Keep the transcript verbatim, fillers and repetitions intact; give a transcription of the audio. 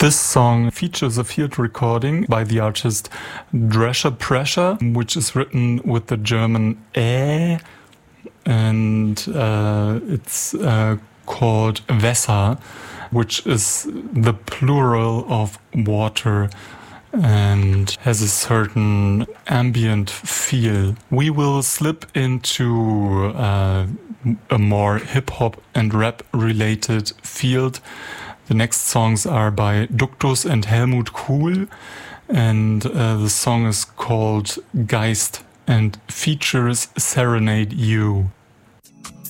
This song features a field recording by the artist Drescher Pressure, which is written with the German Ä, and uh, it's uh, called Wässer, which is the plural of water and has a certain ambient feel. We will slip into uh, a more hip-hop and rap-related field. The next songs are by Duktus and Helmut Kuhl, and uh, the song is called Geist and features Serenade You.